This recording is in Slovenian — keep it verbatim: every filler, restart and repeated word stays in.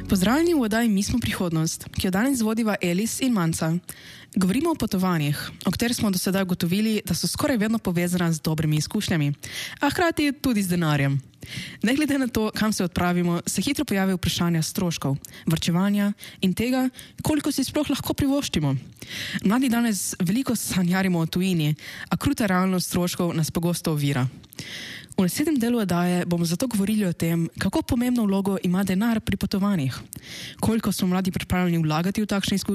Pozdravljeni v oddaji Mi smo prihodnost, ki jo danes vodiva Elis in Manca. Govorimo o potovanjih, o katerih smo do sedaj ugotovili, da so skoraj vedno povezana z dobrimi izkušnjami, a hkrati tudi z denarjem. Ne glede na to, kam se odpravimo, se hitro pojavijo vprašanja stroškov, varčevanja in tega, koliko si sploh lahko privoščimo. Mladi danes veliko sanjarimo o tujini, a kruta realnost stroškov nas pogosto ovira. V naslednjem delu oddaje bomo zato govorili o tem, kako pomembno vlogo ima denar pri potovanjih, koliko smo mladi pripravljeni vlagati v takšne izkušnje,